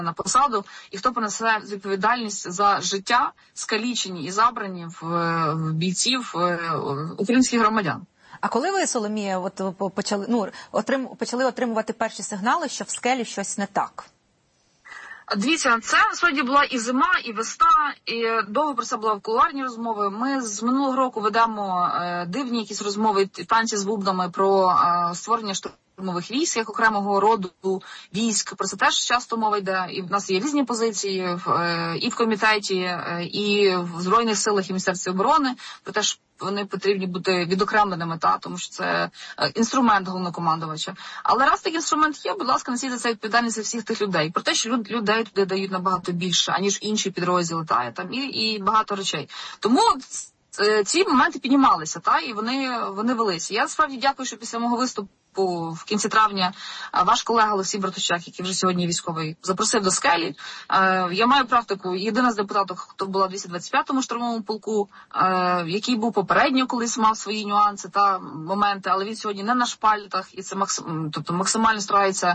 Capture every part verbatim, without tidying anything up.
на посаду, і хто понесе відповідальність за життя, скалічені і забрані в, в бійців українських громадян. А коли ви, Соломія, от почали, ну, отрим, почали отримувати перші сигнали, що в скелі щось не так? Дивіться, це насправді була і зима, і весна, і довго про це була кулуарні розмови. Ми з минулого року ведемо е, дивні якісь розмови, танці з бубнами про е, створення штурмових військ, як окремого роду військ. Про це теж часто мова йде. І в нас є різні позиції в, е, і в комітеті, е, і в Збройних силах, і в Міністерстві оборони. Про те, що вони потрібні бути відокремленими, та, тому що це інструмент головнокомандувача. Але раз такий інструмент є, будь ласка, несіть за це відповідальність за всіх тих людей. Про те, що люд, людей туди дають набагато більше, аніж інші підрозділи, та, там, і, і багато речей. Тому ці моменти піднімалися, та, і вони, вони велися. Я справді дякую, що після мого виступу в кінці травня ваш колега Олексій Братущак, який вже сьогодні військовий, запросив до скелі. Я маю практику, єдина з депутаток, хто була в двісті двадцять п'ятому штурмовому полку, який був попередньо колись, мав свої нюанси та моменти, але він сьогодні не на шпальтах, і це максим, тобто максимально старається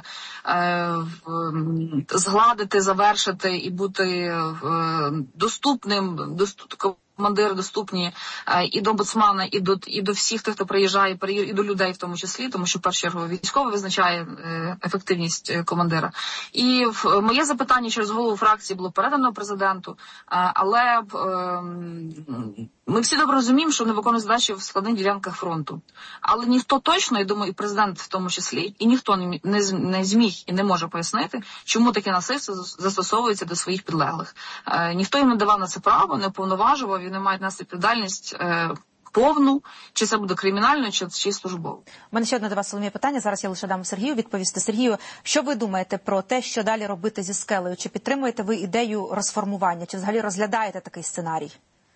згладити, завершити і бути доступним, доступним. Командири доступні і до омбудсмана, і до, і до всіх тих, хто приїжджає, і до людей в тому числі, тому що в першу чергу військовий визначає ефективність командира. І в моє запитання через голову фракції було передано президенту, але ми всі добре розуміємо, що вони виконують задачі в складних ділянках фронту. Але ніхто точно, я думаю, і президент в тому числі, і ніхто не, не, не зміг і не може пояснити, чому таке насильство застосовується до своїх підлеглих. Е, ніхто їм не давав на це право, не повноважував, і не мають нести відповідальність е, повну, чи це буде кримінально, чи, чи службово. У мене ще одне до вас, Соломія, питання. Зараз я лише дам Сергію відповісти. Сергію, що ви думаєте про те, що далі робити зі скелею? Чи підтримуєте ви ідею розформування? Чи взагалі розглядаєте такий сценарій?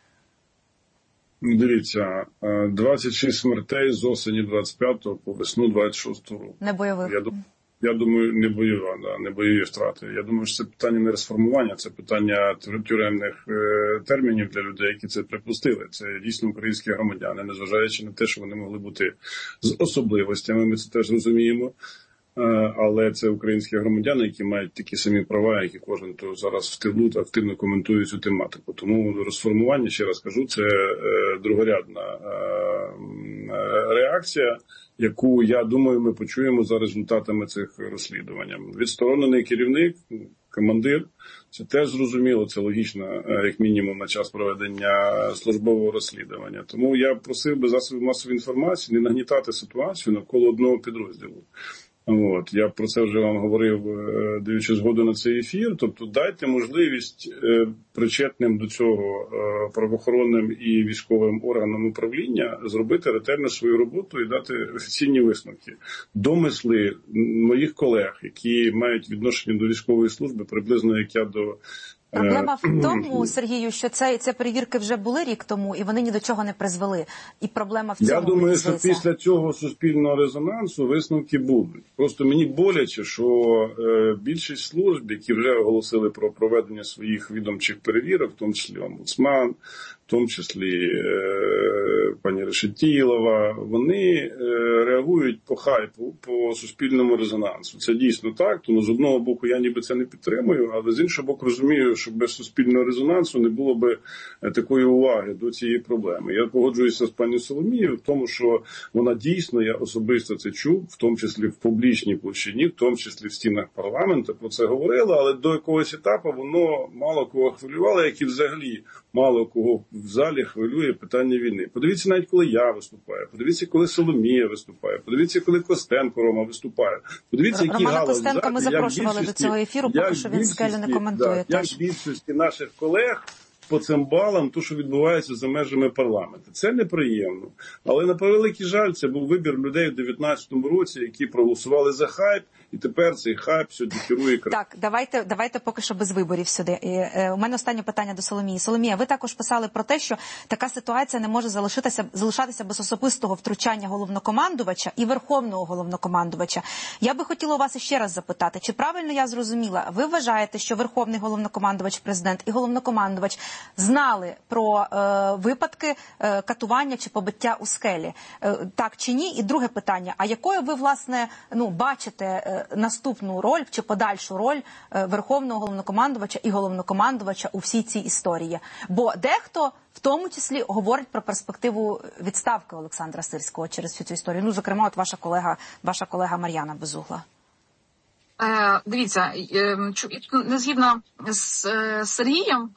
Дивіться, двадцять шість смертей з осені двадцять п'ятого по весну двадцять шостого року. Не бойових. Я, я думаю, не бойова, да, не бойові втрати. Я думаю, що це питання не розформування, це питання тюремних е, термінів для людей, які це припустили. Це дійсно українські громадяни, незважаючи на те, що вони могли бути з особливостями, ми це теж розуміємо. Але це українські громадяни, які мають такі самі права, як і кожен, хто зараз в тилу активно коментує цю тематику. Тому розформування, ще раз кажу, це другорядна реакція, яку, я думаю, ми почуємо за результатами цих розслідувань. Відсторонений керівник, командир, це теж зрозуміло, це логічно, як мінімум, на час проведення службового розслідування. Тому я просив би засобів масової інформації не нагнітати ситуацію навколо одного підрозділу. От, я про це вже вам говорив, даючи згоду на цей ефір. Тобто дайте можливість причетним до цього правоохоронним і військовим органам управління зробити ретельно свою роботу і дати офіційні висновки. Домисли моїх колег, які мають відношення до військової служби, приблизно як я до... Проблема в тому, Сергію, що це, це перевірки вже були рік тому, і вони ні до чого не призвели. І проблема в цьому. Я думаю, що після цього суспільного резонансу висновки будуть. Просто мені боляче, що е, більшість служб, які вже оголосили про проведення своїх відомчих перевірок, в тому числі омбудсман, в тому числі е, пані Решетілова, вони е, реагують по хайпу, по суспільному резонансу. Це дійсно так, тому з одного боку я ніби це не підтримую, але з іншого боку розумію, що без суспільного резонансу не було б такої уваги до цієї проблеми. Я погоджуюся з пані Соломією в тому, що вона дійсно, я особисто це чув, в тому числі в публічній площині, в тому числі в стінах парламенту, про це говорила, але до якогось етапу воно мало кого хвилювало, як і взагалі мало кого в залі хвилює питання війни. Подивіться навіть, коли я виступаю, подивіться, коли Соломія виступає, подивіться, коли Костенко Рома виступає. Подивіться, які Романа галузі. Костенка ми запрошували до цього ефіру, поки що він скелю не коментує. Да, як більшості наших колег по цим балам, то, що відбувається за межами парламенту. Це неприємно. Але, на превеликий жаль, це був вибір людей у дев'ятнадцятому році, які проголосували за хайп, і тепер цей хайп сьогодні керує... Так, давайте, давайте поки що без виборів сюди. І, е, у мене останнє питання до Соломії. Соломія, ви також писали про те, що така ситуація не може залишитися, залишатися без особистого втручання головнокомандувача і верховного головнокомандувача. Я би хотіла у вас ще раз запитати, чи правильно я зрозуміла, ви вважаєте, що верховний головнокомандувач, президент і головнокомандувач знали про е, випадки е, катування чи побиття у скелі? Е, так чи ні? І друге питання, а якою ви, власне, ну, бачите е, е, наступну роль чи подальшу роль е, Верховного Головнокомандувача і Головнокомандувача у всій цій історії? Бо дехто в тому числі говорить про перспективу відставки Олександра Сирського через всю цю історію. Ну, зокрема, от ваша колега, ваша колега Мар'яна Безугла. Е, дивіться, е, не згідно з е, Сергієм,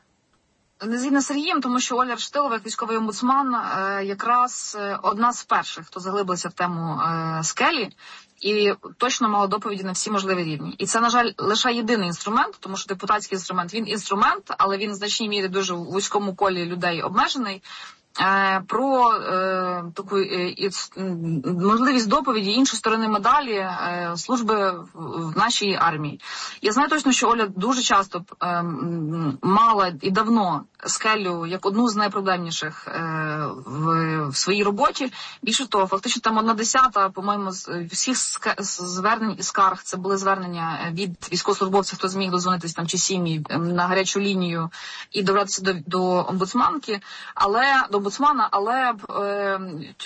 Не згідно з Сергієм, тому що Ольга Решетилова, як військовий омбудсман, якраз одна з перших, хто заглибився в тему скелі і точно мала доповіді на всі можливі рівні. І це, на жаль, лише єдиний інструмент, тому що депутатський інструмент, він інструмент, але він в значній мірі дуже в вузькому колі людей обмежений. Про е, таку е, можливість доповіді іншої сторони медалі е, служби в, в нашій армії. Я знаю точно, що Оля дуже часто е, мала і давно скелю як одну з найпроблемніших е, в, в своїй роботі. Більше того, фактично там одна десята, по-моєму, з всіх звернень і скарг це були звернення від військовослужбовців, хто зміг дозвонитись там чи сім'ї на гарячу лінію і добратися до, до омбудсманки, але до омбудсмана, але е,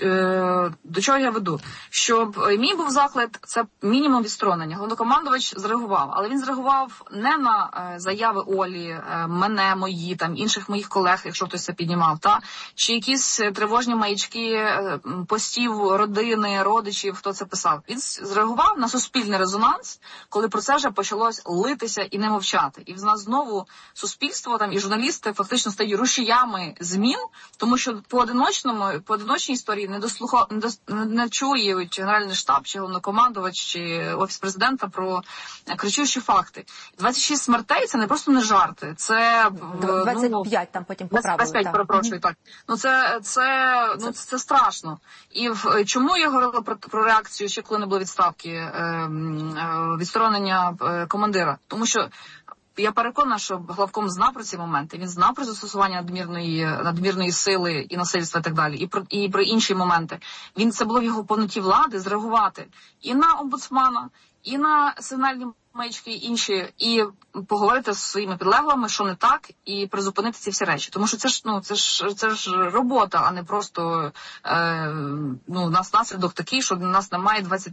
е, до чого я веду? Щоб мій був заклик, це мінімум відсторонення. Головнокомандувач зреагував, але він зреагував не на е, заяви Олі, е, мене, мої, там, інших моїх колег, якщо хтось це піднімав, та? Чи якісь тривожні маячки е, постів родини, родичів, хто це писав. Він зреагував на суспільний резонанс, коли про це вже почалось литися і не мовчати. І в нас знову суспільство там і журналісти фактично стають рушіями змін, тому що по-одиночному, по-одиночній історії не, дослухав, не, дос, не чує чи Генеральний штаб, чи Головнокомандувач, чи Офіс Президента про кричущі факти. двадцять шість смертей – це не просто не жарти, це... двадцять п'ять ну, там потім поправили. двадцять п'ять, перепрошую, mm-hmm. так. Ну це, це, ну, це, це страшно. І в, чому я говорила про, про реакцію, ще коли не було відставки, е, е, відсторонення е, командира? Тому що я переконана, що главком знав про ці моменти, він знав про застосування надмірної, надмірної сили і насильства і так далі, і про, і про інші моменти. Він, це було в його повноті влади зреагувати і на омбудсмана, і на сигнальні маячки, і інші, і поговорити з своїми підлеглими, що не так, і призупинити ці всі речі. Тому що це ж, ну, це ж, це ж робота, а не просто, е, ну, у нас наслідок такий, що у нас немає двадцять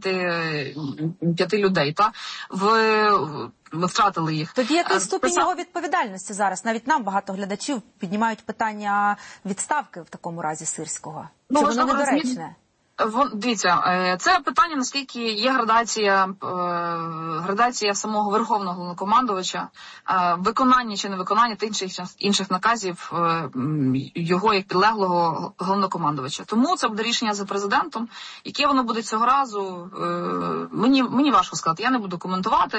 п'ять людей, та? В, ми втратили їх. Тоді який ступінь його відповідальності зараз? Навіть нам багато глядачів піднімають питання відставки в такому разі Сирського. Ну, чи воно недоречне? Дивіться, це питання, наскільки є градація, градація самого Верховного Головнокомандувача, виконання чи невиконання тих інших, інших наказів його як підлеглого Головнокомандувача. Тому це буде рішення за президентом. Яке воно буде цього разу, мені, мені важко сказати. Я не буду коментувати.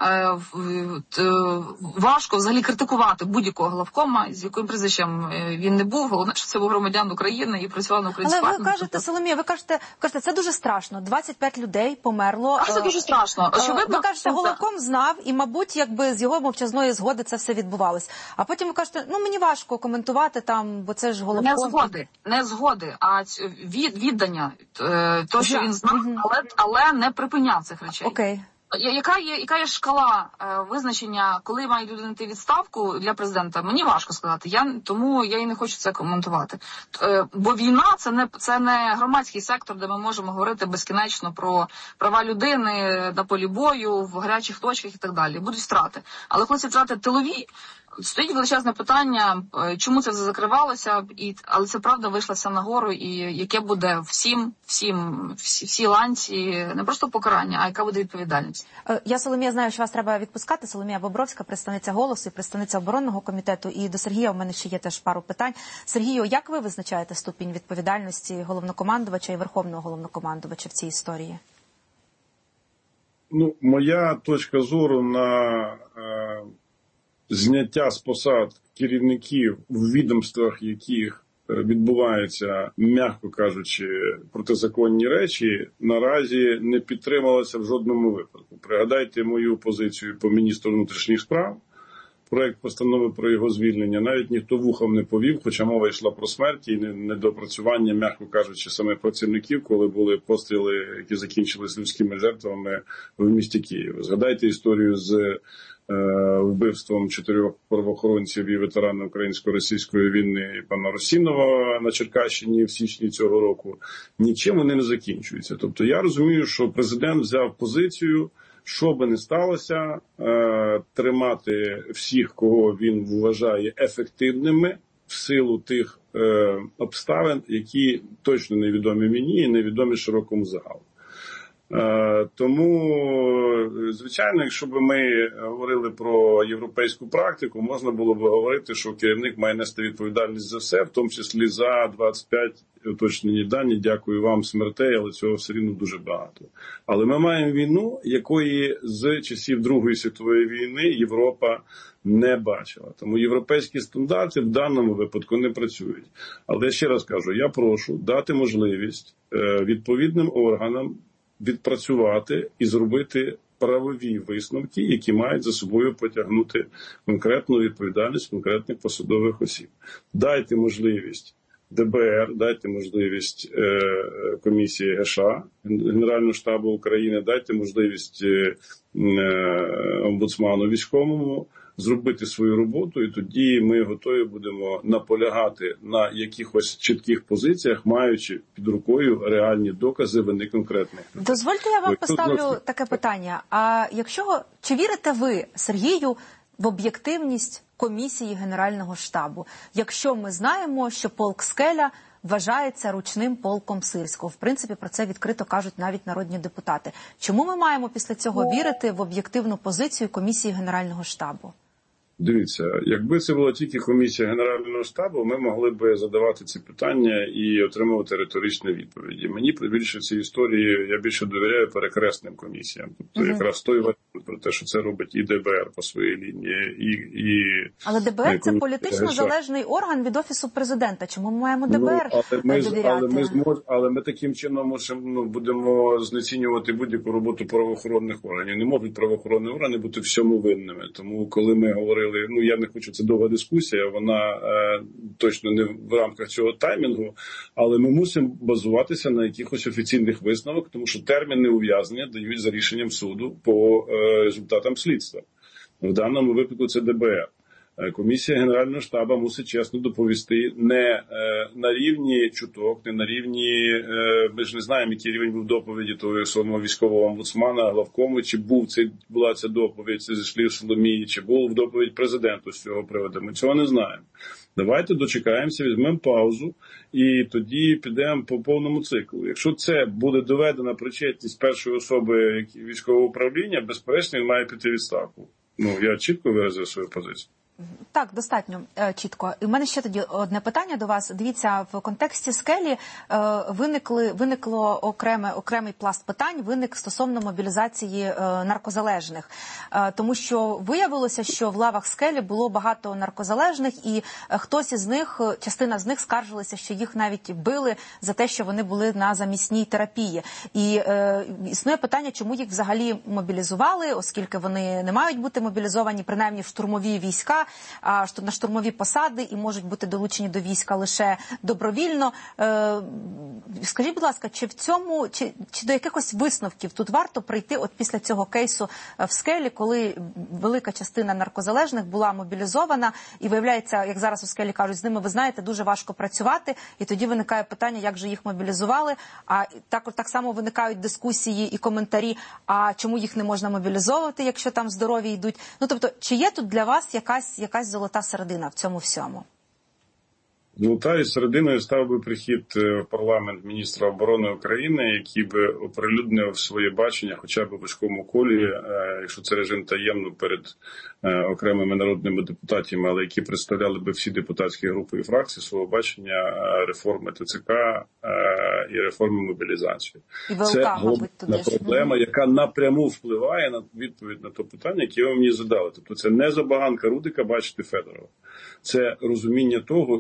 Важко взагалі критикувати будь-якого главкома, з яким прізвищем він не був. Головне, що це був громадян України і працював на українську армію. Але ви кажете, Соломія, ви кажете, Кажете, це дуже страшно. двадцять п'ять людей померло. А це дуже страшно. Очевидно, ви кажете, головком знав, і, мабуть, якби з його мовчазної згоди це все відбувалось. А потім ви кажете, ну, мені важко коментувати там, бо це ж головком. Не згоди, не згоди, а від, віддання. То, що він знав, угу. але, але не припиняв цих речей. Окей. Яка є, яка є шкала е, визначення, коли має людина йти відставку для президента? Мені важко сказати. Я, тому я і не хочу це коментувати. Е, бо війна це не, це не громадський сектор, де ми можемо говорити безкінечно про права людини на полі бою, в гарячих точках і так далі. Будуть втрати. Але коли ці втрати тилові, стоїть величезне питання, чому це все закривалося, і, але це правда вийшла вся нагору, і яке буде всім, всім, всі, всі ланці, не просто покарання, а яка буде відповідальність. Я, Соломія, знаю, що вас треба відпускати. Соломія Бобровська, представниця «Голосу» і представниця оборонного комітету. І до Сергія у мене ще є теж пару питань. Сергію, як ви визначаєте ступінь відповідальності головнокомандувача і верховного головнокомандувача в цій історії? Ну, моя точка зору на е, зняття з посад керівників в відомствах, яких відбуваються, м'яко кажучи, протизаконні речі, наразі не підтрималася в жодному випадку. Пригадайте мою позицію по міністру внутрішніх справ, проект постанови про його звільнення, навіть ніхто вухом не повів, хоча мова йшла про смерть і недопрацювання, м'яко кажучи, саме працівників, коли були постріли, які закінчилися людськими жертвами в місті Києві. Згадайте історію з вбивством чотирьох правоохоронців і ветерана українсько-російської війни пана Росінова на Черкащині в січні цього року. Нічим вони не закінчуються. Тобто я розумію, що президент взяв позицію, що би не сталося, тримати всіх, кого він вважає ефективними в силу тих обставин, які точно невідомі мені і невідомі широкому загалу. Тому, звичайно, якщо б ми говорили про європейську практику, можна було б говорити, що керівник має нести відповідальність за все, в тому числі за двадцять п'ять уточнені дані, дякую вам, смертей, але цього все рівно дуже багато. Але ми маємо війну, якої з часів Другої світової війни Європа не бачила. Тому європейські стандарти в даному випадку не працюють. Але я ще раз кажу, я прошу дати можливість відповідним органам відпрацювати і зробити правові висновки, які мають за собою потягнути конкретну відповідальність конкретних посадових осіб. Дайте можливість Д Б Р, дайте можливість е, комісії Г Ш А, Генерального штабу України, дайте можливість е, омбудсману військовому зробити свою роботу, і тоді ми готові будемо наполягати на якихось чітких позиціях, маючи під рукою реальні докази вини конкретних. Дозвольте, я вам поставлю таке питання. А якщо, чи вірите ви, Сергію, в об'єктивність комісії Генерального штабу, якщо ми знаємо, що полк Скеля вважається ручним полком Сирського? В принципі, про це відкрито кажуть навіть народні депутати. Чому ми маємо після цього вірити в об'єктивну позицію комісії Генерального штабу? Дивіться, якби це була тільки комісія Генерального штабу, ми могли б задавати ці питання і отримувати риторичні відповіді. Мені більше в цій історії, я більше довіряю перекресним комісіям. Тобто угу. якраз той варіант про те, що це робить і Д Б Р по своїй лінії, і... і Але Д Б Р – це політично залежний орган від Офісу Президента. Чому ми маємо Д Б Р ну, але ми, довіряти? Але ми, змож, але ми таким чином можемо, ну, будемо знецінювати будь-яку роботу правоохоронних органів. Не можуть правоохоронні органи бути всьому винними. Тому, коли ми говоримо, ну, я не хочу, це довга дискусія, вона е, точно не в рамках цього таймінгу, але ми мусимо базуватися на якихось офіційних висновок, тому що терміни ув'язнення дають за рішенням суду по е, результатам слідства. В даному випадку це Д Б Р. Комісія Генерального штабу мусить чесно доповісти не е, на рівні чуток, не на рівні, е, ми ж не знаємо, який рівень був доповіді того самого військового омбудсмана, главкому, чи був це, була ця доповідь зі слів Соломії, чи був доповідь президенту з цього приводу. Ми цього не знаємо. Давайте дочекаємося, візьмемо паузу і тоді підемо по повному циклу. Якщо це буде доведена причетність першої особи військового управління, безперечно, він має піти в відставку. Ну, я чітко виразив свою позицію. Так, достатньо е, чітко. І в мене ще тоді одне питання до вас. Дивіться, в контексті Скелі е, виникли, виникло окреме, окремий пласт питань, виник стосовно мобілізації е, наркозалежних. Е, тому що виявилося, що в лавах Скелі було багато наркозалежних, і е, хтось із них, частина з них скаржилися, що їх навіть били за те, що вони були на замісній терапії. І е, існує питання, чому їх взагалі мобілізували, оскільки вони не мають бути мобілізовані, принаймні в штурмові війська, на штурмові посади і можуть бути долучені до війська лише добровільно. Скажіть, будь ласка, чи в цьому, чи, чи до якихось висновків тут варто прийти от після цього кейсу в Скелі, коли велика частина наркозалежних була мобілізована і виявляється, як зараз у Скелі кажуть, з ними, ви знаєте, дуже важко працювати, і тоді виникає питання, як же їх мобілізували, а так, так само виникають дискусії і коментарі, а чому їх не можна мобілізовувати, якщо там здорові йдуть. Ну, тобто, чи є тут для вас якась якась золота середина в цьому всьому? Золотою серединою став би прихід в парламент міністра оборони України, який би оприлюднив своє бачення хоча б у вузькому колі, якщо це режим таємно, перед окремими народними депутатами, але які представляли би всі депутатські групи і фракції, свого бачення реформи Т Ц К і реформи мобілізації. І ВЛК, це головна проблема, яка напряму впливає на відповідь на те питання, яке ви мені задали. Тобто це не забаганка Рудика бачити Федорова. Це розуміння того, як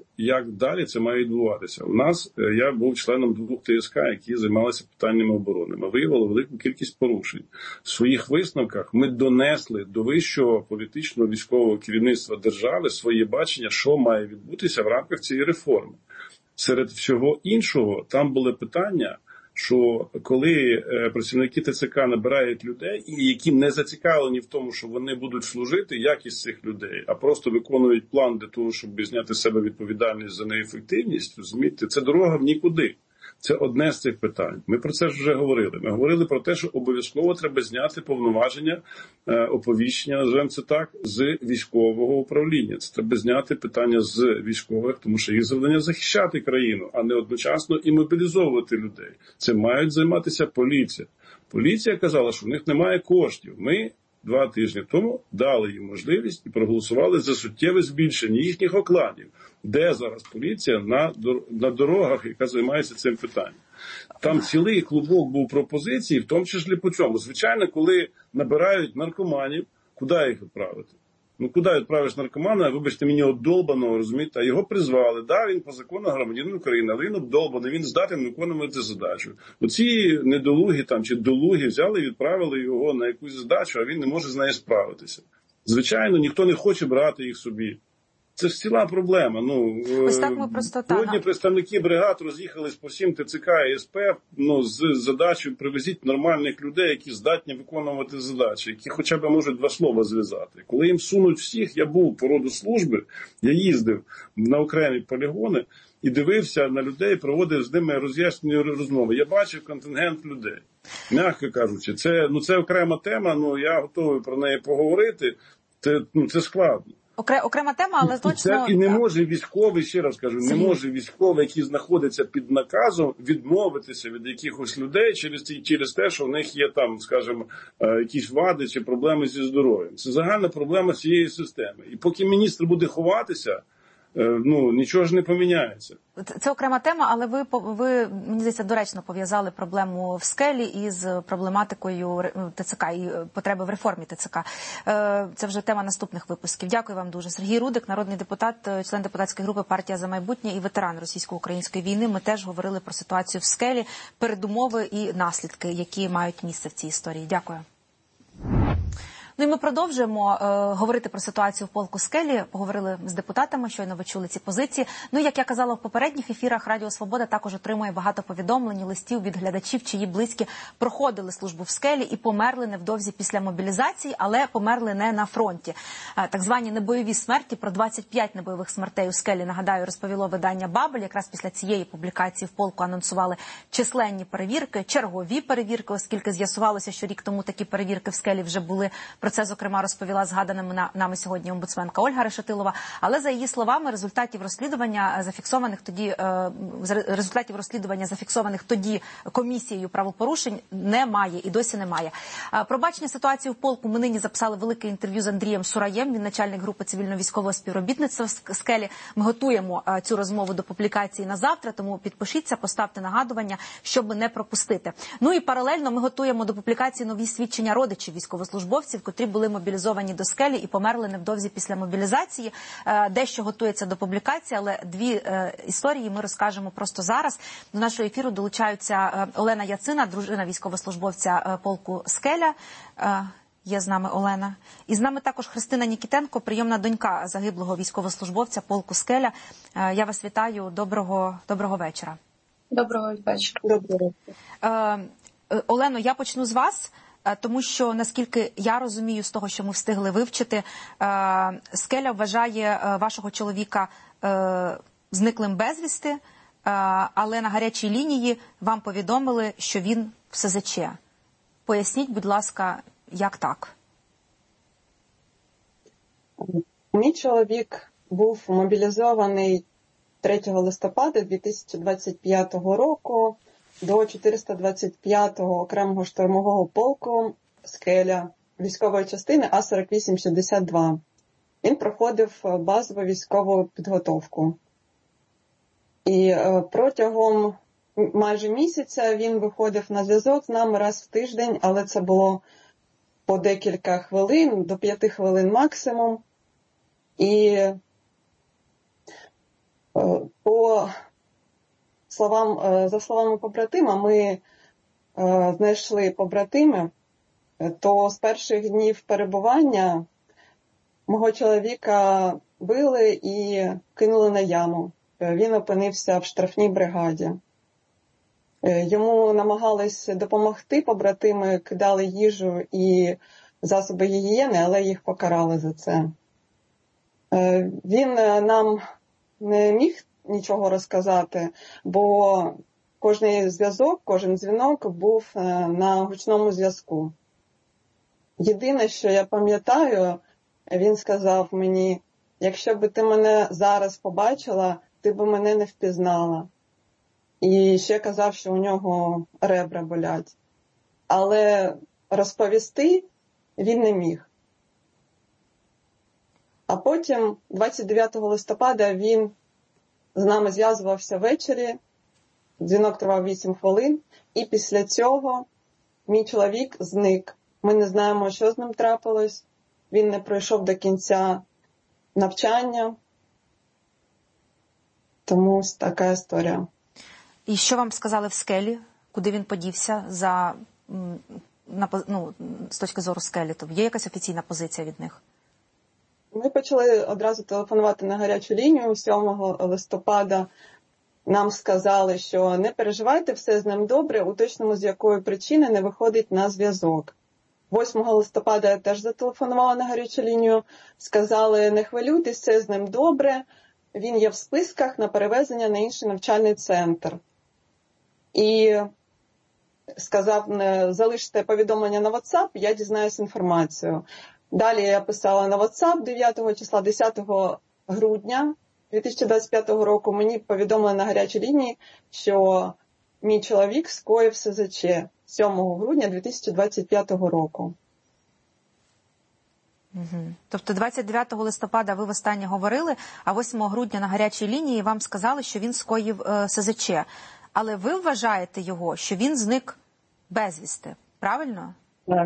як далі це має відбуватися. У нас, я був членом двох Т С К, які займалися питаннями оборони. Ми виявили велику кількість порушень. В своїх висновках ми донесли до вищого політичного військового керівництва держави своє бачення, що має відбутися в рамках цієї реформи. Серед всього іншого, там були питання, що коли працівники Т Ц К набирають людей, і які не зацікавлені в тому, що вони будуть служити, якість цих людей, а просто виконують план для того, щоб зняти з себе відповідальність за неефективність, розумієте, це дорога в нікуди. Це одне з цих питань. Ми про це ж вже говорили. Ми говорили про те, що обов'язково треба зняти повноваження, оповіщення, називаємо це так, з військового управління. Це треба зняти питання з військових, тому що їх завдання захищати країну, а не одночасно і мобілізовувати людей. Це мають займатися поліція. Поліція казала, що в них немає коштів. Ми два тижні тому дали їм можливість і проголосували за суттєве збільшення їхніх окладів. Де зараз поліція на, на дорогах, яка займається цим питанням? Там цілий клубок був пропозицій, в тому числі по цьому. Звичайно, коли набирають наркоманів, куди їх відправити? Ну, куди відправиш наркомана, вибачте, мені обдолбаного, розумієте, а його призвали. Да, він по закону громадянин України, але він обдолбаний, він здатен виконувати задачу. Оці недолугі там, чи долугі взяли і відправили його на якусь задачу, а він не може з нею справитися. Звичайно, ніхто не хоче брати їх собі. Це ж ціла проблема. Ну, ось так ми просто сьогодні представники бригад роз'їхались по всім Т Ц К і С П ну, з задачею привезіть нормальних людей, які здатні виконувати задачі, які хоча б можуть два слова зв'язати. Коли їм сунуть всіх, я був по роду служби, я їздив на окремі полігони і дивився на людей, проводив з ними роз'яснювальні розмови. Я бачив контингент людей. М'яко кажучи, це, ну, це окрема тема, ну, я готовий про неї поговорити. Це, ну, це складно. Окрема тема, але точно... Це і не може військовий, ще раз кажу, не може військовий, який знаходиться під наказом, відмовитися від якихось людей через, через те, що в них є там, скажімо, якісь вади чи проблеми зі здоров'ям. Це загальна проблема цієї системи. І поки міністр буде ховатися, ну, нічого ж не поміняється. Це окрема тема, але ви, ви, мені здається, доречно пов'язали проблему в Скелі із проблематикою Т Ц К і потреби в реформі Т Ц К. Це вже тема наступних випусків. Дякую вам дуже. Сергій Рудик, народний депутат, член депутатської групи «Партія за майбутнє» і ветеран російсько-української війни. Ми теж говорили про ситуацію в Скелі, передумови і наслідки, які мають місце в цій історії. Дякую. Ну і ми продовжуємо е, говорити про ситуацію в полку Скелі. Поговорили з депутатами, щойно ви чули ці позиції. Ну, як я казала в попередніх ефірах, Радіо Свобода також отримує багато повідомлень, листів від глядачів, чиї близькі проходили службу в Скелі і померли невдовзі після мобілізації, але померли не на фронті. Е, так звані небойові смерті, про двадцять п'ять небойових смертей у Скелі, нагадаю, розповіло видання «Бабель». Якраз після цієї публікації в полку анонсували численні перевірки, чергові перевірки, оскільки з'ясувалося, що рік тому такі перевірки в Скелі вже були. Про це, зокрема, розповіла згаданими нами сьогодні омбудсменка Ольга Решетилова. Але, за її словами, результатів розслідування зафіксованих тоді, результатів розслідування зафіксованих тоді комісією правопорушень немає і досі немає. Про бачення ситуації в полку ми нині записали велике інтерв'ю з Андрієм Сураєм. Він начальник групи цивільно-військового співробітництва в Скелі. Ми готуємо цю розмову до публікації на завтра, тому підпишіться, поставте нагадування, щоб не пропустити. Ну і паралельно ми готуємо до публікації нові свідчення родичів військовослужбовців, котрі були мобілізовані до Скелі і померли невдовзі після мобілізації. Дещо готується до публікації, але дві е, історії ми розкажемо просто зараз. До нашого ефіру долучаються Олена Яцина, дружина військовослужбовця полку Скеля. Е, Є з нами Олена. І з нами також Христина Нікітенко, прийомна донька загиблого військовослужбовця полку Скеля. Е, я вас вітаю. Доброго, доброго вечора. Доброго вечора. Доброго. Е, Олено, я почну з вас. Тому що, наскільки я розумію з того, що ми встигли вивчити, Скеля вважає вашого чоловіка зниклим безвісти, але на гарячій лінії вам повідомили, що він в С З Ч. Поясніть, будь ласка, як так? Мій чоловік був мобілізований третього листопада дві тисячі двадцять п'ятого року до чотириста двадцять п'ятого окремого штурмового полку Скеля військової частини А сорок вісім шістдесят два. Він проходив базову військову підготовку. І протягом майже місяця він виходив на зв'язок з нами раз в тиждень, але це було по декілька хвилин, до п'яти хвилин максимум. І По словам, за словами побратима, ми знайшли побратими, то з перших днів перебування мого чоловіка били і кинули на яму. Він опинився в штрафній бригаді. Йому намагались допомогти побратими, кидали їжу і засоби гігієни, але їх покарали за це. Він нам не міг нічого розказати, бо кожен зв'язок, кожен дзвінок був на гучному зв'язку. Єдине, що я пам'ятаю, він сказав мені: якщо б ти мене зараз побачила, ти б мене не впізнала. І ще казав, що у нього ребра болять. Але розповісти він не міг. А потім, двадцять дев'ятого листопада, він з нами зв'язувався ввечері, дзвінок тривав вісім хвилин, і після цього мій чоловік зник. Ми не знаємо, що з ним трапилось, він не пройшов до кінця навчання, тому ось така історія. І що вам сказали в скелі? Куди він подівся за, на, ну, з точки зору скелі? Тобто є якась офіційна позиція від них? Ми почали одразу телефонувати на гарячу лінію сьомого листопада. Нам сказали, що не переживайте, все з ним добре, уточнимо, з якої причини не виходить на зв'язок. восьмого листопада я теж зателефонувала на гарячу лінію. Сказали, не хвилюйтесь, все з ним добре, він є в списках на перевезення на інший навчальний центр. І сказав, залиште повідомлення на WhatsApp, я дізнаюсь інформацію. Далі я писала на WhatsApp дев'ятого числа, десятого грудня дві тисячі двадцять п'ятого року мені повідомили на гарячій лінії, що мій чоловік скоїв СЗЧ сьомого грудня дві тисячі двадцять п'ятого року. Угу. Тобто двадцять дев'ятого листопада ви востаннє говорили, а восьмого грудня на гарячій лінії вам сказали, що він скоїв е, СЗЧ. Але ви вважаєте його, що він зник безвісти, правильно? Так.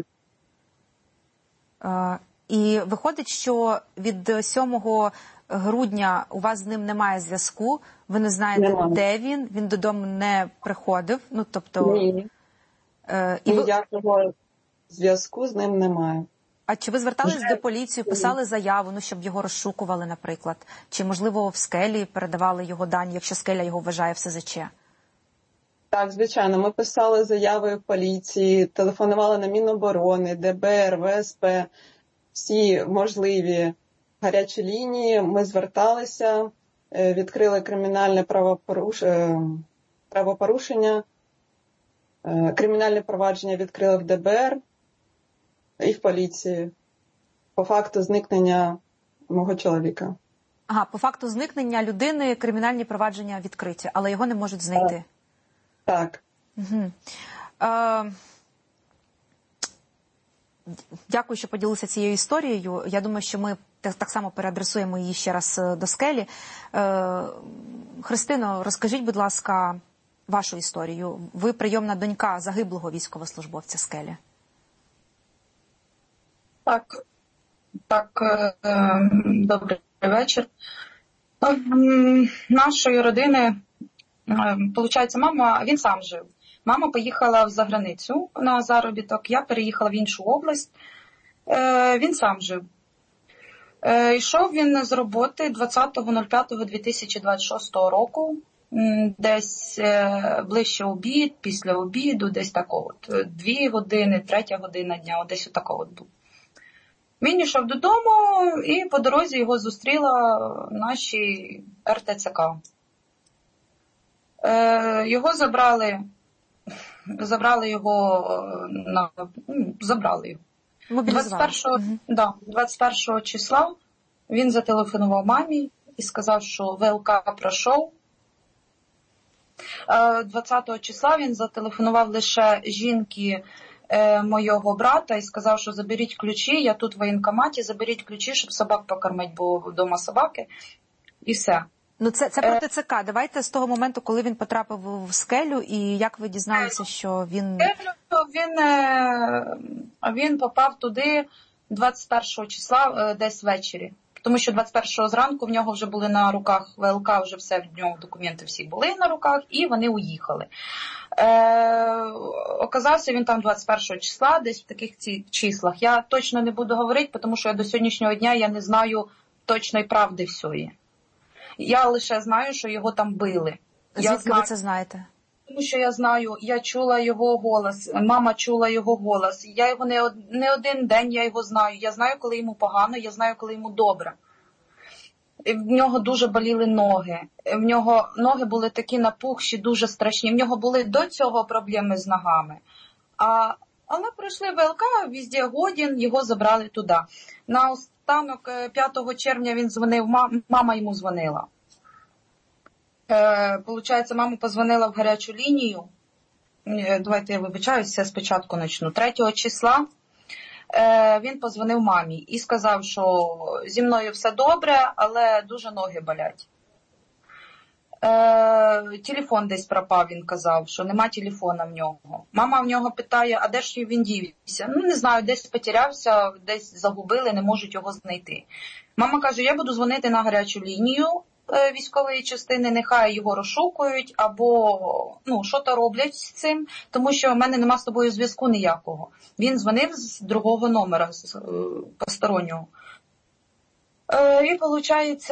Е, і виходить, що від сьомого грудня у вас з ним немає зв'язку, ви не знаєте, немає. Де він, він додому не приходив. Ну, тобто, Ні. Е, і Ніякого ви... зв'язку з ним немає. А чи ви звертались до поліції, писали заяву, ну, щоб його розшукували, наприклад? Чи, можливо, в скелі передавали його дані, якщо скеля його вважає в СЗЧ? Так, звичайно. Ми писали заяви в поліції, телефонували на Міноборони, ДБР, ВСП, всі можливі гарячі лінії. Ми зверталися, відкрили кримінальне правопоруш... правопорушення, кримінальне провадження відкрили в ДБР і в поліції по факту зникнення мого чоловіка. Ага, по факту зникнення людини кримінальні провадження відкриті, але його не можуть знайти. Так. Угу. Е, дякую, що поділилися цією історією. Я думаю, що ми так само переадресуємо її ще раз до скелі. Е, Христино, розкажіть, будь ласка, вашу історію. Ви прийомна донька загиблого військовослужбовця скелі. Так, так, е, добрий вечір. Нашої родини, виходить, мама, він сам жив. Мама поїхала в заграницю на заробіток, я переїхала в іншу область. Е, він сам жив. Е, йшов він з роботи двадцятого п'ятого дві тисячі двадцять шостого року, десь е, ближче обід, після обіду, десь такого от, дві години, третя година дня, от десь отакого от був. Він йшов додому, і по дорозі його зустріла наші ер те це ка. Е, його забрали, забрали його, на, ну, забрали його. двадцять першого, угу. да, двадцять першого числа він зателефонував мамі і сказав, що ве ел ка пройшов. Е, двадцятого числа він зателефонував лише жінки моєго брата і сказав, що заберіть ключі, я тут в воєнкоматі, заберіть ключі, щоб собак покормити, бо вдома собаки, і все. Ну це, це про те це ка. Давайте з того моменту, коли він потрапив в скелю, і як ви дізналися, що він... Він, він попав туди двадцять першого числа, десь ввечері. тому що двадцять першого зранку в нього вже були на руках ВЛК, вже все, в нього документи всі були на руках, і вони уїхали. Е, оказався він там двадцять першого числа, десь в таких ці числах. Я точно не буду говорити, тому що я до сьогоднішнього дня я не знаю точної правди всьої. Я лише знаю, що його там били. Звідки знаю, ви це знаєте? Тому що я знаю, я чула його голос, мама чула його голос. Я його не, не один день я його знаю. Я знаю, коли йому погано, я знаю, коли йому добре. В нього дуже боліли ноги. В нього ноги були такі напухші, дуже страшні. В нього були до цього проблеми з ногами. А, але прийшли ВЛК, везде годен, його забрали туди. На останок п'ятого червня він дзвонив, мама йому дзвонила. Е, получається, мама позвонила в гарячу лінію. Давайте я вибачаюся, спочатку почну. третього числа е, він позвонив мамі і сказав, що зі мною все добре, але дуже ноги болять. Е, телефон десь пропав, він казав, що нема телефона в нього. Мама в нього питає, а де ж він дівся? Ну, не знаю, десь потерявся, десь загубили, не можуть його знайти. Мама каже, я буду дзвонити на гарячу лінію військової частини, нехай його розшукують, або ну, що-то роблять з цим, тому що в мене нема з тобою зв'язку ніякого. Він дзвонив з другого номера, з постороннього. Е, і, виходить,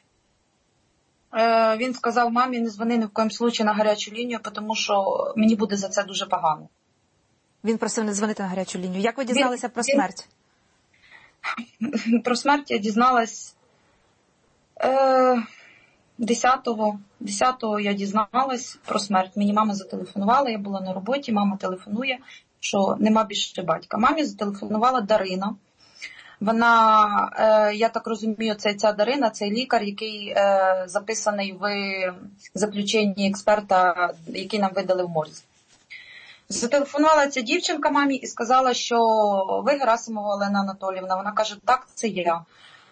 е, він сказав мамі, не дзвони ні в коєму случаю на гарячу лінію, тому що мені буде за це дуже погано. Він просив не дзвонити на гарячу лінію. Як ви дізналися він, про смерть? Він, про смерть я дізналась е, десятого я дізналась про смерть. Мені мама зателефонувала, я була на роботі, мама телефонує, що нема більше батька. Мамі зателефонувала Дарина. Вона, е, я так розумію, це ця Дарина, цей лікар, який е, записаний в заключенні експерта, який нам видали в морзі. Зателефонувала ця дівчинка мамі і сказала, що ви Герасимова Олена Анатоліївна. Вона каже, так, це я.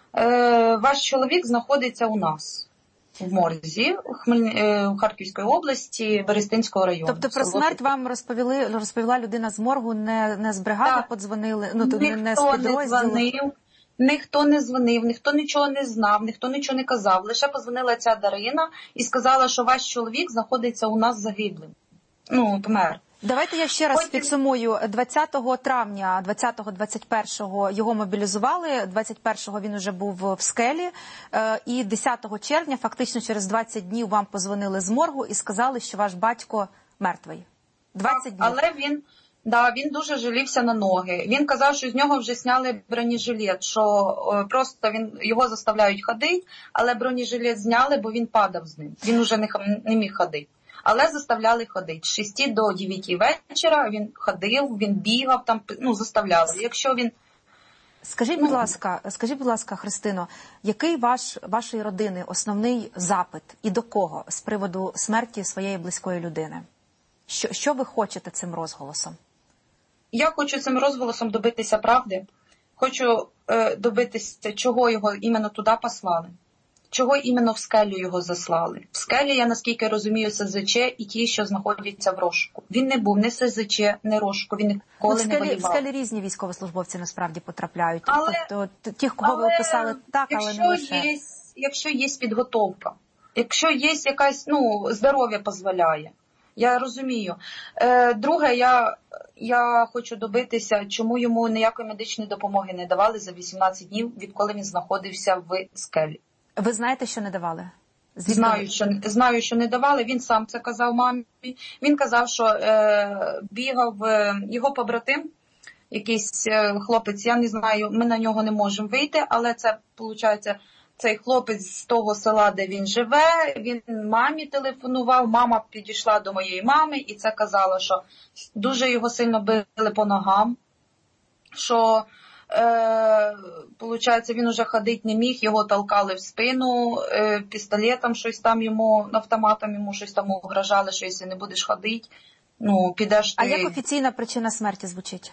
Е, ваш чоловік знаходиться у нас в морзі, у, Хмель... е, у Харківської області, Берестинського району. Тобто про смерть вам розповіли, розповіла людина з моргу, не, не з бригади так. подзвонили, ну, ніхто не з підрозділу? Не дзвонив, ніхто не дзвонив, ніхто нічого не знав, ніхто нічого не казав. Лише подзвонила ця Дарина і сказала, що ваш чоловік знаходиться у нас загиблим. Ну, помер. Давайте я ще раз Потім... підсумую. двадцятого травня, двадцятого двадцять першого його мобілізували, двадцять першого він уже був в Скелі, і десятого червня, фактично через двадцять днів, вам позвонили з моргу і сказали, що ваш батько мертвий. двадцять днів. Але він, да, він дуже жалівся на ноги. Він казав, що з нього вже зняли бронежилет, що просто він, його заставляють ходити, але бронежилет зняли, бо він падав з ним. Він уже не, не міг ходити. Але заставляли ходити. З шести до дев'яти вечора він ходив, він бігав, там, ну, заставляли. Якщо він... Скажіть, будь ласка, скажіть, будь ласка, Христино, який ваш, вашої родини основний запит і до кого з приводу смерті своєї близької людини? Що, що ви хочете цим розголосом? Я хочу цим розголосом добитися правди. Хочу е, добитися, чого його іменно туди послали. Чого іменно в Скелю його заслали? В Скелі, я наскільки розумію, ес зет че і ті, що знаходяться в розшуку. Він не був ні ес зет че, ні розшуку, він ніколи ну, не воював. В Скелі різні військовослужбовці насправді потрапляють. Але, тобто, ті, кого але, ви описали, так, але не лише. Є, якщо є підготовка, якщо є якась, ну, здоров'я дозволяє, я розумію. Е, друге, я, я хочу добитися, чому йому ніякої медичної допомоги не давали за вісімнадцять днів, відколи він знаходився в Скелі. Ви знаєте, що не давали? Звідки? Знаю, що, знаю, що не давали. Він сам це казав мамі. Він казав, що е, бігав е, його побратим, якийсь е, хлопець, я не знаю, ми на нього не можемо вийти, але це, виходить, цей хлопець з того села, де він живе, він мамі телефонував, мама підійшла до моєї мами і це казала, що дуже його сильно били по ногам, що... Е, получається, він уже ходити не міг, його толкали в спину, е, пістолетом щось там йому, автоматом йому щось там угрожали, що якщо не будеш ходити, ну, підеш ти... А як офіційна причина смерті звучить?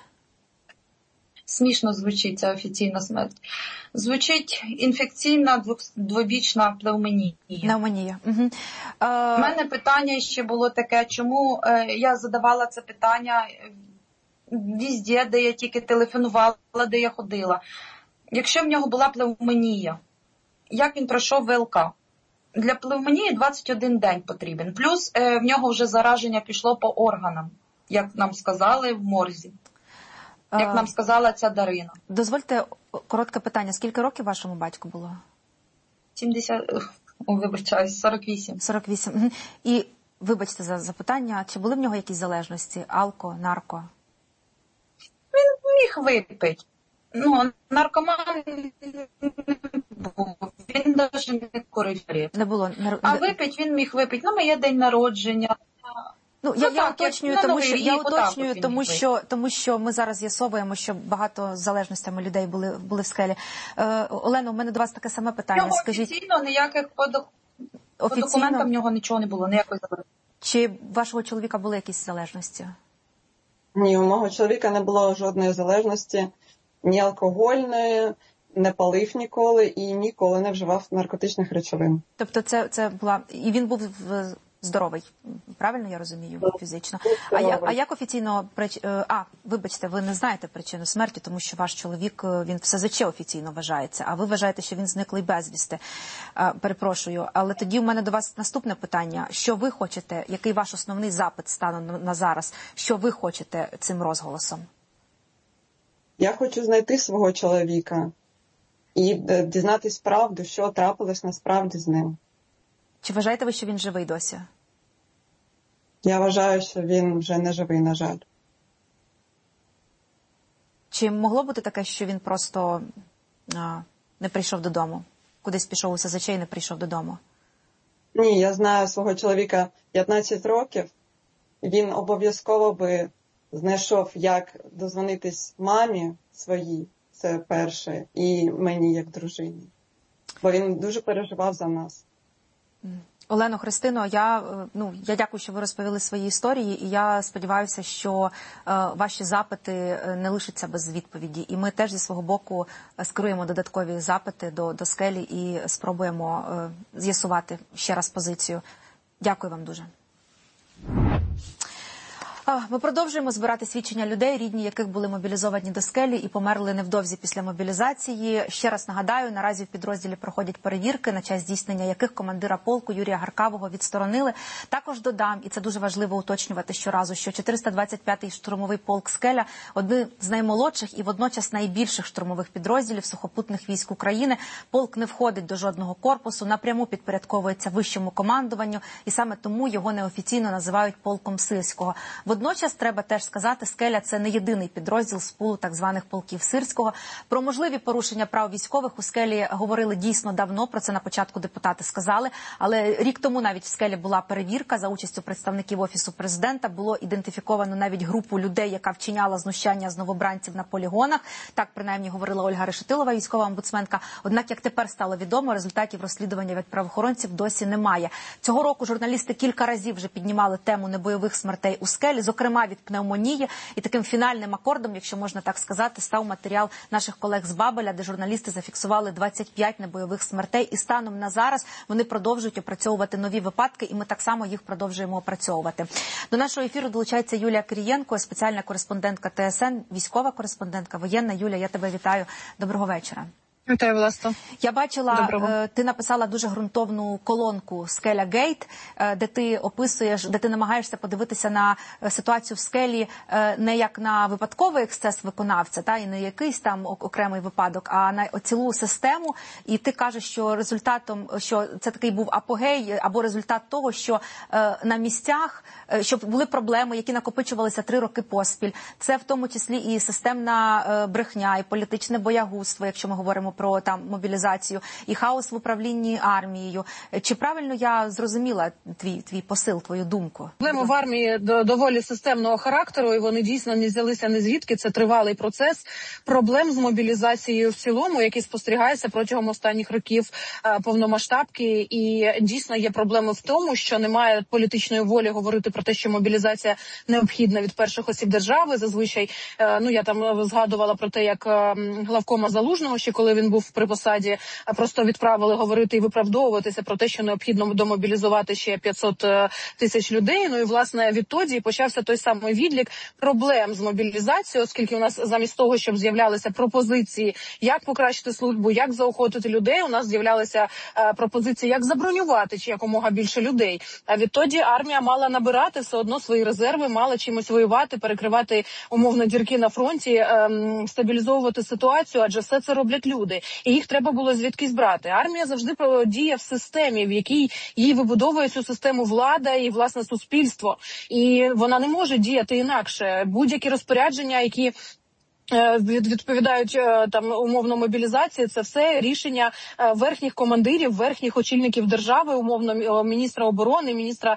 Смішно звучить ця офіційна смерть. Звучить інфекційна двобічна пневмонія. Пневмонія. Угу. Е... У мене питання ще було таке, чому е, я задавала це питання везде, де я тільки телефонувала, де я ходила. Якщо в нього була пневмонія, як він пройшов В Л К. Для пневмонії двадцять один день потрібен. Плюс е, в нього вже зараження пішло по органам, як нам сказали в морзі. Як нам сказала ця Дарина. Дозвольте коротке питання. Скільки років вашому батьку було? сімдесят, о, вибачаюсь, сорок вісім. сорок вісім. І, вибачте за запитання, чи були в нього якісь залежності? Алко, нарко? Він міг випити. Ну, наркоман був. Він навіть не курив. Не було. Не... А випить він міг випити. Ну, моє день народження. Ну, ну я, так, я уточнюю, я, тому що, я уточнюю так, тому, що, тому що ми зараз з'ясовуємо, що багато з залежностями людей були, були в скелі. Е, Олено, у мене до вас таке саме питання. Його Скажіть, офіційно ніяких по, док... по документам в нього нічого не було, ніякої залежності. Чи у вашого чоловіка були якісь залежності? Ні, у мого чоловіка не було жодної залежності, ні алкогольної, не палив ніколи і ніколи не вживав наркотичних речовин. Тобто це, це була... І він був в... здоровий, правильно я розумію, фізично? А як, а як офіційно... А, вибачте, ви не знаєте причину смерті, тому що ваш чоловік, він в С З Ч офіційно вважається, а ви вважаєте, що він зниклий безвісти. Перепрошую, але тоді у мене до вас наступне питання. Що ви хочете, який ваш основний запит станом на зараз? Що ви хочете цим розголосом? Я хочу знайти свого чоловіка і дізнатись правду, що трапилось насправді з ним. Чи вважаєте ви, що він живий досі? Я вважаю, що він вже не живий, на жаль. Чи могло бути таке, що він просто а, не прийшов додому? Кудись пішов у С З Ч і не прийшов додому? Ні, я знаю свого чоловіка п'ятнадцять років. Він обов'язково би знайшов, як дозвонитись мамі своїй, це перше, і мені як дружині. Бо він дуже переживав за нас. Олено, Христино, я, ну, я дякую, що ви розповіли свої історії, і я сподіваюся, що е, ваші запити не лишаться без відповіді. І ми теж зі свого боку скеруємо додаткові запити до, до скелі і спробуємо е, з'ясувати ще раз позицію. Дякую вам дуже. Ми продовжуємо збирати свідчення людей, рідні яких були мобілізовані до скелі і померли невдовзі після мобілізації. Ще раз нагадаю, наразі в підрозділі проходять перевірки, на час здійснення яких командира полку Юрія Гаркавого відсторонили. Також додам, і це дуже важливо уточнювати щоразу, що чотириста двадцять п'ятий штурмовий полк «Скеля» – один з наймолодших і водночас найбільших штурмових підрозділів сухопутних військ України. Полк не входить до жодного корпусу, напряму підпорядковується вищому командуванню, і саме тому його неофіційно називають полком Сирського. Водночас, треба теж сказати, «Скеля» – це не єдиний підрозділ з пулу так званих полків Сирського. Про можливі порушення прав військових у «Скелі» говорили дійсно давно, про це на початку депутати сказали, але рік тому навіть в «Скелі» була перевірка за участю представників Офісу Президента, було ідентифіковано навіть групу людей, яка вчиняла знущання з новобранців на полігонах. Так, принаймні, говорила Ольга Решетилова, військова омбудсменка. Однак, як тепер стало відомо, результатів розслідування від правоохоронців досі немає. Цього року журналісти кілька разів вже піднімали тему небойових смертей у «Скелі», зокрема від пневмонії, і таким фінальним акордом, якщо можна так сказати, став матеріал наших колег з Бабеля, де журналісти зафіксували двадцять п'ять небойових смертей, і станом на зараз вони продовжують опрацьовувати нові випадки, і ми так само їх продовжуємо опрацьовувати. До нашого ефіру долучається Юлія Кирієнко, спеціальна кореспондентка Т С Н, військова кореспондентка, воєнна. Юля, я тебе вітаю. Доброго вечора. Вітаю, Власто. Я бачила, Доброго. ти написала дуже ґрунтовну колонку «Скеля Гейт», де ти описуєш, де ти намагаєшся подивитися на ситуацію в «Скелі» не як на випадковий ексцес виконавця, та, і не якийсь там окремий випадок, а на цілу систему. І ти кажеш, що результатом, що це такий був апогей, або результат того, що на місцях, що були проблеми, які накопичувалися три роки поспіль. Це в тому числі і системна брехня, і політичне боягузтво, якщо ми говоримо про там мобілізацію, і хаос в управлінні армією. Чи правильно я зрозуміла твій твій посил, твою думку? Проблеми в армії доволі системного характеру, і вони дійсно не взялися ні звідки. Це тривалий процес проблем з мобілізацією в цілому, який спостерігається протягом останніх років повномасштабки. І дійсно є проблеми в тому, що немає політичної волі говорити про те, що мобілізація необхідна від перших осіб держави. Зазвичай, ну я там згадувала про те, як главкома Залужного, ще коли він він був при посаді, просто відправили говорити і виправдовуватися про те, що необхідно домобілізувати ще п'ятсот тисяч людей. Ну і, власне, відтоді почався той самий відлік проблем з мобілізацією, оскільки у нас замість того, щоб з'являлися пропозиції, як покращити службу, як заохотити людей, у нас з'являлися е, пропозиції, як забронювати чи якомога більше людей. А відтоді армія мала набирати все одно свої резерви, мала чимось воювати, перекривати умовно дірки на фронті, е, стабілізовувати ситуацію, адже все це роблять люди. І їх треба було звідкись брати. Армія завжди діє в системі, в якій їй вибудовує цю систему влада і, власне, суспільство. І вона не може діяти інакше. Будь-які розпорядження, які відповідають там умовно мобілізації, це все рішення верхніх командирів, верхніх очільників держави, умовно міністра оборони, міністра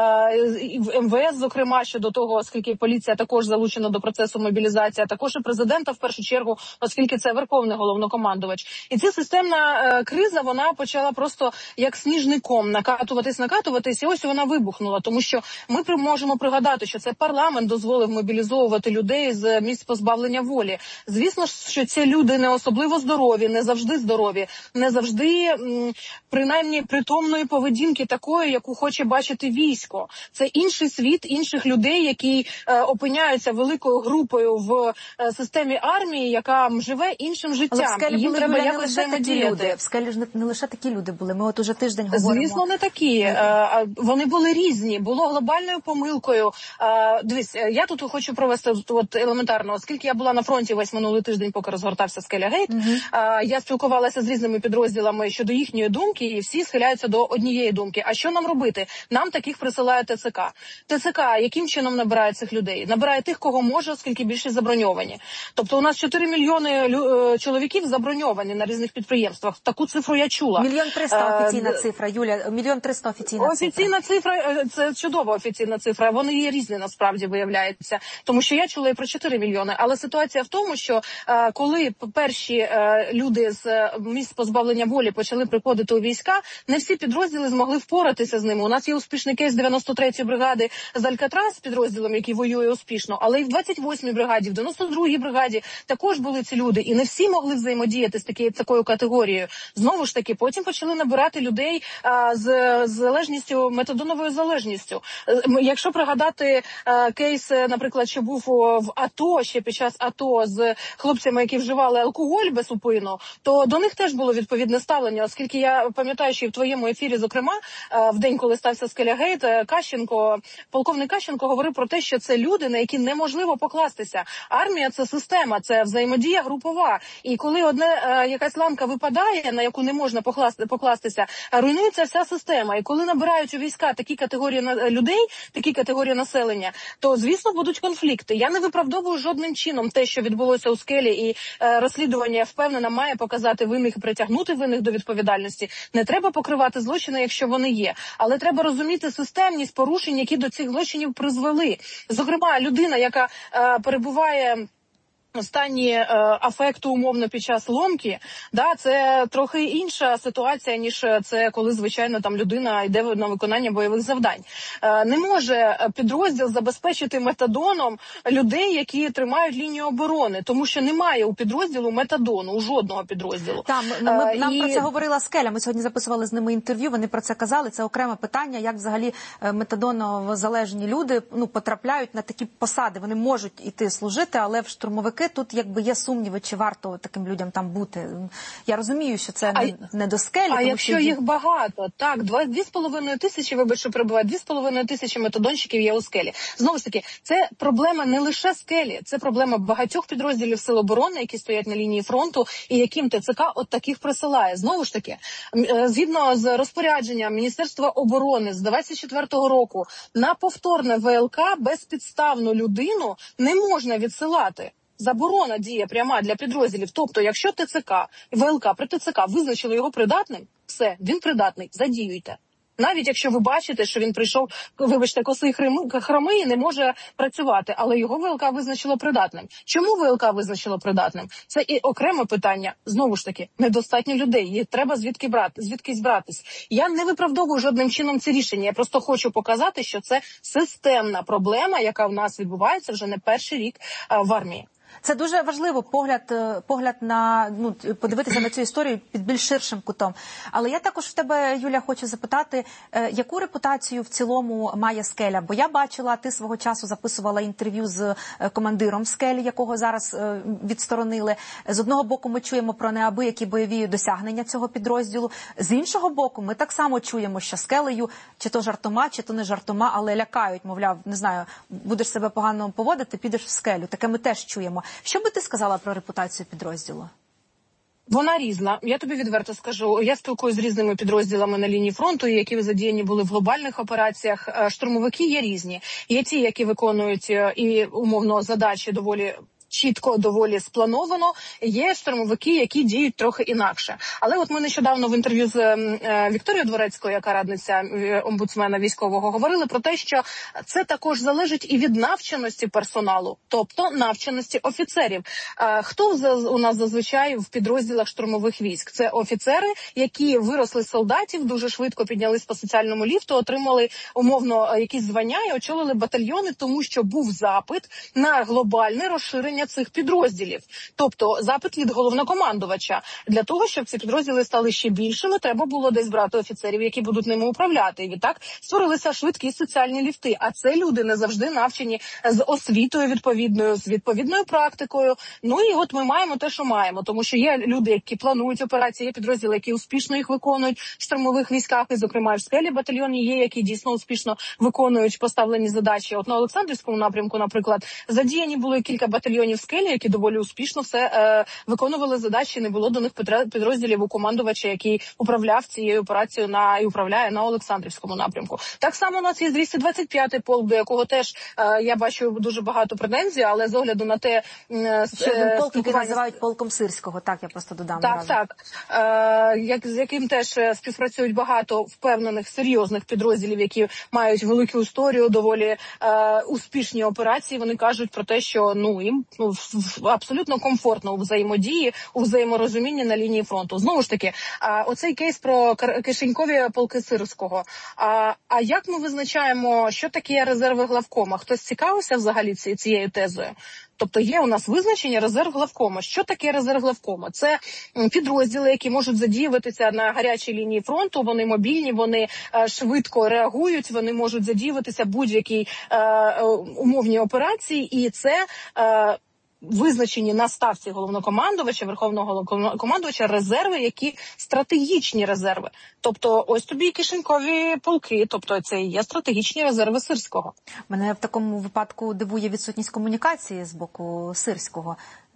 ем ве ес, зокрема, щодо того, оскільки поліція також залучена до процесу мобілізації, а також і президента в першу чергу, оскільки це верховний головнокомандувач. І ця системна криза, вона почала просто як сніжником накатуватись, накатуватись, і ось вона вибухнула, тому що ми можемо пригадати, що це парламент дозволив мобілізовувати людей з місць позбавлення волі. Звісно ж, що ці люди не особливо здорові, не завжди здорові, не завжди, м, принаймні, притомної поведінки такої, яку хоче бачити військо. Це інший світ, інших людей, які е, опиняються великою групою в е, системі армії, яка живе іншим життям. Але в скелі їм були, треба Юля, якось не лише такі люди. В скелі ж не, не лише такі люди були. Ми от уже тиждень говоримо. Звісно, не такі. Е, вони були різні. Було глобальною помилкою. Е, дивись, я тут хочу провести от, елементарно, оскільки я була на фронті весь минулий тиждень, поки розгортався Скеля-Гейт. Uh-huh. Я спілкувалася з різними підрозділами щодо їхньої думки, і всі схиляються до однієї думки. А що нам робити? Нам таких присилає те це ка. те це ка яким чином набирає цих людей? Набирає тих, кого може, оскільки більше заброньовані. Тобто у нас чотири мільйони лю- чоловіків заброньовані на різних підприємствах. Таку цифру я чула. Мільйон триста офіційна uh, цифра, Юля. Мільйон триста офіційна цифра. Офіційна цифра, це чудова офіційна цифра. Вони є різні, насправді, виявляється. Тому що я чула і про чотири мільйони. Але ситуація в тому, що е, коли перші е, люди з е, місць позбавлення волі почали приходити у війська, не всі підрозділи змогли впоратися з ними. У нас є успішний кейс дев'яносто третьої бригади з Алькатрас, з підрозділом, який воює успішно, але і в двадцять восьмій бригаді, в дев'яносто другій бригаді також були ці люди, і не всі могли взаємодіяти з такі, такою категорією. Знову ж таки, потім почали набирати людей е, з залежністю, метадоновою залежністю. Е, якщо пригадати е, кейс, наприклад, що був в АТО, ще під час АТО з хлопцями, які вживали алкоголь безупинно, то до них теж було відповідне ставлення, оскільки я пам'ятаю, що і в твоєму ефірі, зокрема, в день, коли стався Скеля-Гейт, Кащенко, полковник Кащенко говорив про те, що це люди, на які неможливо покластися. Армія – це система, це взаємодія групова. І коли одне якась ланка випадає, на яку не можна покласти, покластися, руйнується вся система. І коли набирають у війська такі категорії людей, такі категорії населення, то, звісно, будуть конфлікти. Я не виправдовую жодним чином те, що відбулося у Скелі, і е, розслідування, я впевнена, має показати винних і притягнути винних до відповідальності. Не треба покривати злочини, якщо вони є. Але треба розуміти системність порушень, які до цих злочинів призвели. Зокрема, людина, яка е, перебуває останні е, афекти умовно під час ломки, да, це трохи інша ситуація, ніж це коли, звичайно, там людина йде на виконання бойових завдань. Е, не може підрозділ забезпечити метадоном людей, які тримають лінію оборони, тому що немає у підрозділу метадону, у жодного підрозділу. Там, ну, ми, е, нам і... про це говорила Скеля, ми сьогодні записували з ними інтерв'ю, вони про це казали, це окреме питання, як взагалі метадоновозалежні люди ну, потрапляють на такі посади, вони можуть іти служити, але в штурмовики тут якби є сумніви, чи варто таким людям там бути. Я розумію, що це не, не до Скелі. А тому якщо що їх багато, так, дві з половиною тисячі, вибач, що прибувають, дві з половиною тисячі метадонщиків є у Скелі. Знову ж таки, це проблема не лише Скелі, це проблема багатьох підрозділів Сил оборони, які стоять на лінії фронту, і яким те це ка от таких присилає. Знову ж таки, згідно з розпорядженням Міністерства оборони з двадцять четвертого року, на повторне ве ел ка безпідставну людину не можна відсилати. Заборона діє пряма для підрозділів. Тобто, якщо те це ка, ве ел ка при те це ка визначили його придатним, все, він придатний, задіюйте. Навіть якщо ви бачите, що він прийшов, вибачте, косий хромий і не може працювати, але його ве ел ка визначило придатним. Чому ве ел ка визначило придатним? Це і окреме питання. Знову ж таки, недостатньо людей, їх треба звідки брати, звідкись братись. Я не виправдовую жодним чином ці рішення, я просто хочу показати, що це системна проблема, яка в нас відбувається вже не перший рік а, в армії. Це дуже важливо, погляд, погляд на, ну, подивитися на цю історію під більш ширшим кутом. Але я також в тебе, Юля, хочу запитати, яку репутацію в цілому має «Скеля»? Бо я бачила, ти свого часу записувала інтерв'ю з командиром «Скелі», якого зараз відсторонили. З одного боку ми чуємо про неабиякі бойові досягнення цього підрозділу. З іншого боку, ми так само чуємо, що «Скелею» чи то жартома, чи то не жартома, але лякають, мовляв, не знаю, будеш себе погано поводити, підеш в «Скелю». Таке ми теж чуємо. Що би ти сказала про репутацію підрозділу? Вона різна. Я тобі відверто скажу. Я спілкуюся з різними підрозділами на лінії фронту, які задіяні були в глобальних операціях. Штурмовики є різні. Є ті, які виконують і умовно задачі доволі чітко, доволі сплановано. Є штурмовики, які діють трохи інакше. Але от ми нещодавно в інтерв'ю з е, Вікторією Дворецькою, яка радниця омбудсмена військового, говорили про те, що це також залежить і від навченості персоналу, тобто навченості офіцерів. Е, хто у нас зазвичай в підрозділах штурмових військ? Це офіцери, які виросли з солдатів, дуже швидко піднялись по соціальному ліфту, отримали умовно якісь звання і очолили батальйони, тому що був запит на глобальне розширення цих підрозділів. Тобто запит від головнокомандувача. Для того, щоб ці підрозділи стали ще більшими, треба було десь брати офіцерів, які будуть ними управляти. І відтак створилися швидкі соціальні ліфти. А це люди не завжди навчені з освітою відповідною, з відповідною практикою. Ну і от ми маємо те, що маємо. Тому що є люди, які планують операції, є підрозділи, які успішно їх виконують в штурмових військах. І, зокрема, в «Скелі» батальйоні є, які дійсно успішно виконують поставлені задачі. От на Олександрівському напрямку, наприклад, задіяні були кілька батальйонів в «Скелі», які доволі успішно все е, виконували задачі. Не було до них підрозділів у командувача, який управляв цією операцією на і управляє на Олександрівському напрямку. Так само у нас є двісті двадцять п'ятий полк, до якого теж е, я бачу дуже багато претензій, але з огляду на те, е, що один полк, який називають полком Сирського, так я просто додам. Так, разом. так. Е, як, з яким теж співпрацюють багато впевнених, серйозних підрозділів, які мають велику історію, доволі е, успішні операції. Вони кажуть про те, що ну їм ну, абсолютно комфортно у взаємодії, у взаєморозумінні на лінії фронту. Знову ж таки, а, оцей кейс про кишенькові полки Сирського. А, а як ми визначаємо, що таке резерви главкома? Хтось цікавився взагалі цією тезою? Тобто є у нас визначення резерв главкома. Що таке резерв главкома? Це підрозділи, які можуть задіюватися на гарячій лінії фронту, вони мобільні, вони е, швидко реагують, вони можуть задіюватися будь-якій е, умовній операції, і це е, визначені на ставці головнокомандувача, верховного головнокомандувача резерви, які стратегічні резерви. Тобто ось тобі кишенькові полки, тобто це і є стратегічні резерви Сирського. Мене в такому випадку дивує відсутність комунікації з боку Сирського.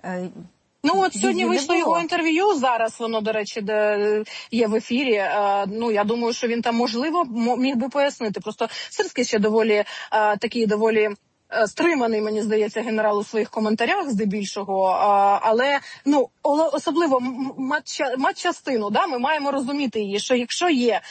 Ну, от сьогодні вийшло його інтерв'ю, зараз воно, до речі, де є в ефірі. Ну, я думаю, що він там, можливо, міг би пояснити. Просто Сирський ще доволі такий, доволі стриманий, мені здається, генерал у своїх коментарях здебільшого, але ну особливо матчастину, да, ми маємо розуміти її, що якщо є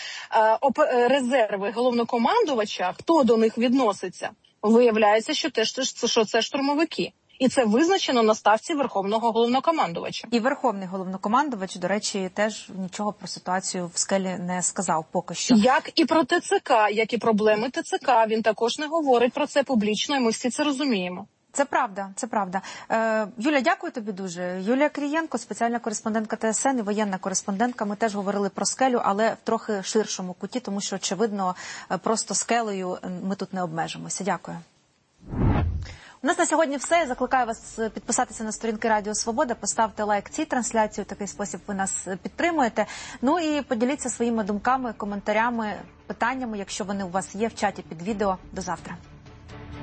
резерви головнокомандувача, хто до них відноситься, виявляється, що теж що це штурмовики. І це визначено на ставці Верховного головнокомандувача. І Верховний головнокомандувач, до речі, теж нічого про ситуацію в «Скелі» не сказав поки що. Як і про ТЦК, як і проблеми ТЦК. Він також не говорить про це публічно, і ми всі це розуміємо. Це правда, це правда. Е, Юля, дякую тобі дуже. Юлія Крієнко, спеціальна кореспондентка Т С Н і воєнна кореспондентка. Ми теж говорили про «Скелю», але в трохи ширшому куті, тому що, очевидно, просто «Скелею» ми тут не обмежимося. Дякую. У нас на сьогодні все. Я закликаю вас підписатися на сторінки Радіо Свобода, поставте лайк цій трансляції, в такий спосіб ви нас підтримуєте. Ну і поділіться своїми думками, коментарями, питаннями, якщо вони у вас є в чаті під відео. До завтра.